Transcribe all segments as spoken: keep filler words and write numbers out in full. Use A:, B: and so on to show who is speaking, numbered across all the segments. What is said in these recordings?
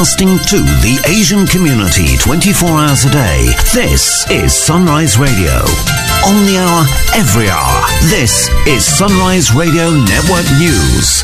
A: Broadcasting to the Asian community twenty-four hours a day. This is Sunrise Radio. On the hour, every hour. This is Sunrise Radio Network News.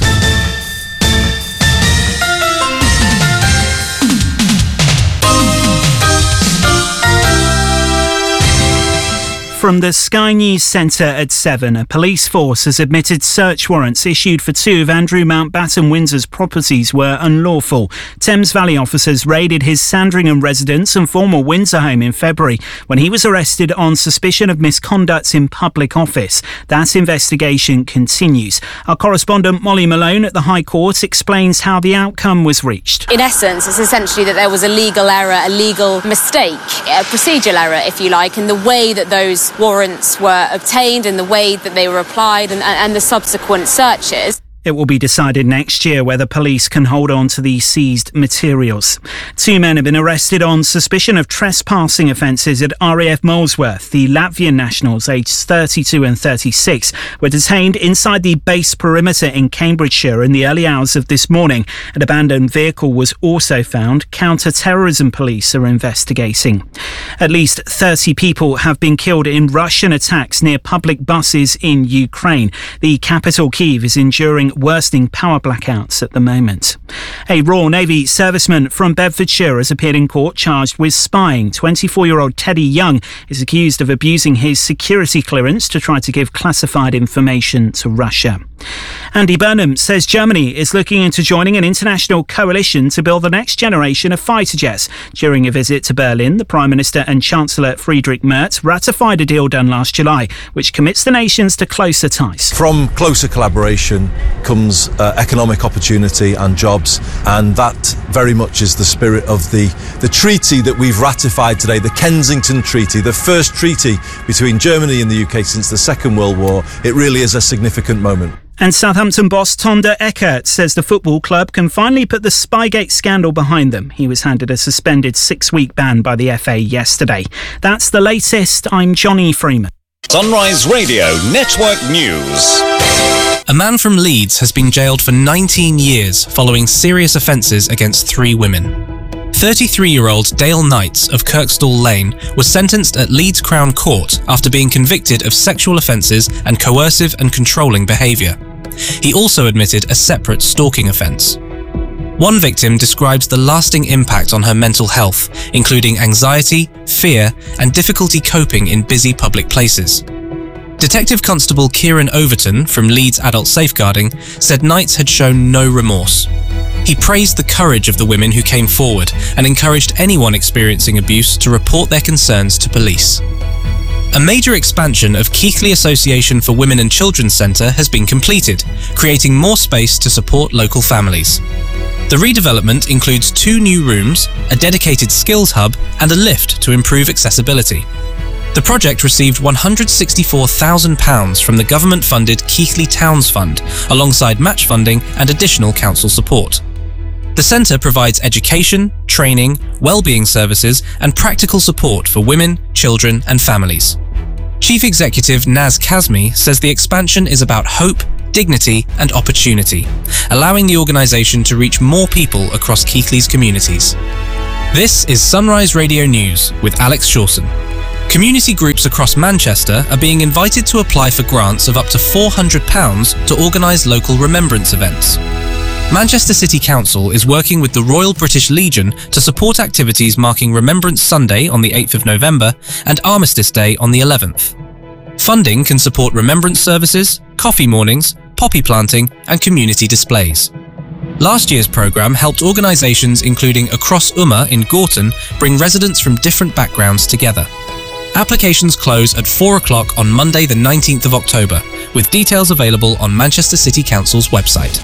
B: From the Sky News Centre at seven, a police force has admitted search warrants issued for two of Andrew Mountbatten Windsor's properties were unlawful. Thames Valley officers raided his Sandringham residence and former Windsor home in February when he was arrested on suspicion of misconduct in public office. That investigation continues. Our correspondent Molly Malone at the High Court explains how the outcome was reached.
C: In essence, it's essentially that there was a legal error, a legal mistake, a procedural error, if you like, in the way that those warrants were obtained and the way that they were applied and, and the subsequent searches.
B: It will be decided next year whether police can hold on to the seized materials. Two men have been arrested on suspicion of trespassing offences at R A F Molesworth. The Latvian nationals, aged thirty-two and thirty-six, were detained inside the base perimeter in Cambridgeshire in the early hours of this morning. An abandoned vehicle was also found. Counter-terrorism police are investigating. At least thirty people have been killed in Russian attacks near public buses in Ukraine. The capital, Kyiv, is enduring worsening power blackouts at the moment. A Royal Navy serviceman from Bedfordshire has appeared in court charged with spying. twenty-four-year-old Teddy Young is accused of abusing his security clearance to try to give classified information to Russia. Andy Burnham says Germany is looking into joining an international coalition to build the next generation of fighter jets. During a visit to Berlin, the Prime Minister and Chancellor Friedrich Merz ratified a deal done last July, which commits the nations to closer ties.
D: From closer collaboration comes uh, economic opportunity and jobs, and that very much is the spirit of the, the treaty that we've ratified today, the Kensington Treaty, the first treaty between Germany and the U K since the Second World War. It really is a significant moment.
B: And Southampton boss Tonda Eckert says the football club can finally put the Spygate scandal behind them. He was handed a suspended six-week ban by the F A yesterday. That's the latest. I'm Johnny Freeman.
E: Sunrise Radio Network News.
F: A man from Leeds has been jailed for nineteen years following serious offences against three women. thirty-three-year-old Dale Knights of Kirkstall Lane was sentenced at Leeds Crown Court after being convicted of sexual offences and coercive and controlling behaviour. He also admitted a separate stalking offence. One victim describes the lasting impact on her mental health, including anxiety, fear, and difficulty coping in busy public places. Detective Constable Kieran Overton from Leeds Adult Safeguarding said Knights had shown no remorse. He praised the courage of the women who came forward and encouraged anyone experiencing abuse to report their concerns to police. A major expansion of Keighley Association for Women and Children's Centre has been completed, creating more space to support local families. The redevelopment includes two new rooms, a dedicated skills hub, and a lift to improve accessibility. The project received one hundred sixty-four thousand pounds from the government-funded Keighley Towns Fund, alongside match funding and additional council support. The centre provides education, training, wellbeing services and practical support for women, children and families. Chief Executive Naz Kazmi says the expansion is about hope, dignity and opportunity, allowing the organisation to reach more people across Keighley's communities. This is Sunrise Radio News with Alex Shawson. Community groups across Manchester are being invited to apply for grants of up to four hundred pounds to organise local remembrance events. Manchester City Council is working with the Royal British Legion to support activities marking Remembrance Sunday on the eighth of November and Armistice Day on the eleventh. Funding can support remembrance services, coffee mornings, poppy planting and community displays. Last year's programme helped organisations including Across Umma in Gorton bring residents from different backgrounds together. Applications close at four o'clock on Monday the nineteenth of October, with details available on Manchester City Council's website.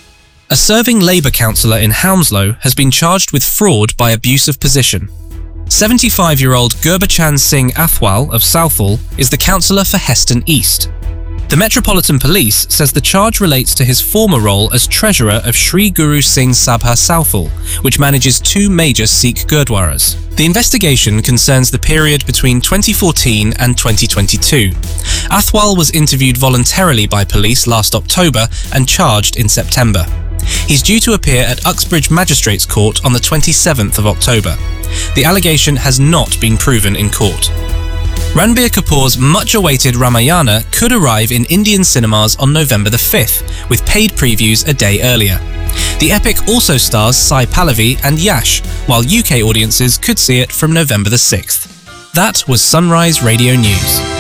F: A serving Labour councillor in Hounslow has been charged with fraud by abuse of position. seventy-five-year-old Gurbachan Singh Athwal of Southall is the councillor for Heston East. The Metropolitan Police says the charge relates to his former role as treasurer of Sri Guru Singh Sabha Southall, which manages two major Sikh Gurdwaras. The investigation concerns the period between twenty fourteen and twenty twenty-two. Athwal was interviewed voluntarily by police last October and charged in September. He's due to appear at Uxbridge Magistrates Court on the twenty-seventh of October. The allegation has not been proven in court. Ranbir Kapoor's much-awaited Ramayana could arrive in Indian cinemas on November the fifth, with paid previews a day earlier. The epic also stars Sai Pallavi and Yash, while U K audiences could see it from November the sixth. That was Sunrise Radio News.